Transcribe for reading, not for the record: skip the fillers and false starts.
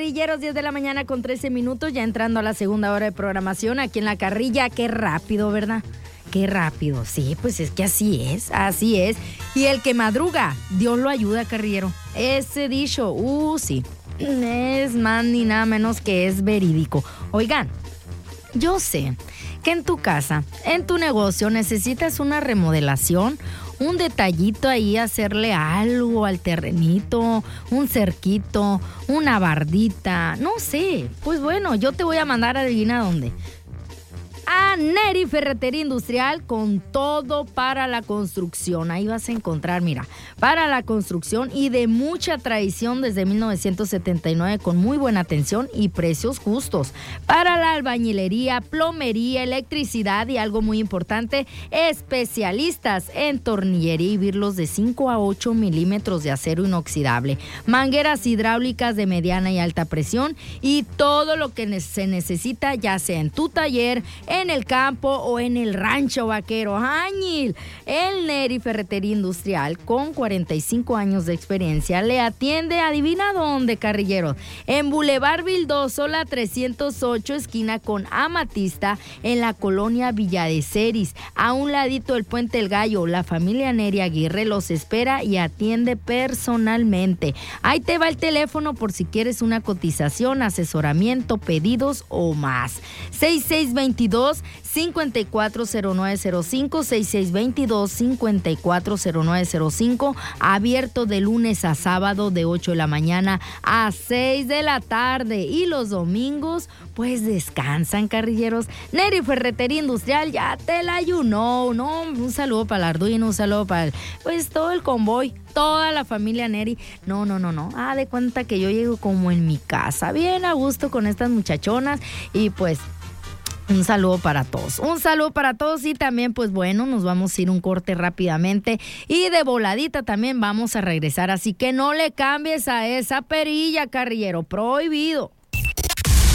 carrilleros, 10 de la mañana con 13 minutos, ya entrando a la segunda hora de programación aquí en La Carrilla. Qué rápido, ¿verdad? Qué rápido, sí, pues es que así es. Y el que madruga, Dios lo ayuda, carrillero. Ese dicho, sí, es más ni nada menos que es verídico. Oigan, yo sé que en tu casa, en tu negocio, necesitas una remodelación, un detallito ahí, hacerle algo al terrenito, un cerquito, una bardita, no sé. Pues bueno, yo te voy a mandar, adivina dónde. A Neri Ferretería Industrial, con todo para la construcción. Ahí vas a encontrar, mira, para la construcción y de mucha tradición desde 1979, con muy buena atención y precios justos. Para la albañilería, plomería, electricidad y algo muy importante, especialistas en tornillería y birlos de 5 a 8 milímetros de acero inoxidable, mangueras hidráulicas de mediana y alta presión y todo lo que se necesita, ya sea en tu taller, en el campo o en el rancho vaquero. ¡Añil! El Neri Ferretería Industrial, con 45 años de experiencia, le atiende, adivina dónde, carrilleros, en Boulevard Vildoso, la 308, esquina con Amatista, en la colonia Villa de Ceris, a un ladito del Puente El Gallo. La familia Neri Aguirre los espera y atiende personalmente. Ahí te va el teléfono por si quieres una cotización, asesoramiento, pedidos o más. 6622-540905, 6622-540905, abierto de lunes a sábado de 8 de la mañana a 6 de la tarde, y los domingos pues descansan, carrilleros. Neri Ferretería Industrial, ya te la no, un saludo para el Arduino, un saludo para pues todo el convoy, toda la familia Neri. No, de cuenta que yo llego como en mi casa, bien a gusto con estas muchachonas, y pues un saludo para todos, y también pues bueno, nos vamos a ir un corte rápidamente y de voladita también vamos a regresar, así que no le cambies a esa perilla, carrillero, prohibido.